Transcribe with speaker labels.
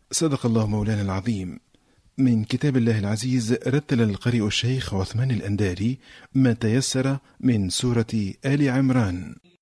Speaker 1: صدق الله مولانا العظيم. من كتاب الله العزيز رتل القارئ الشيخ عثمان الأنداري ما تيسر من سورة آل عمران.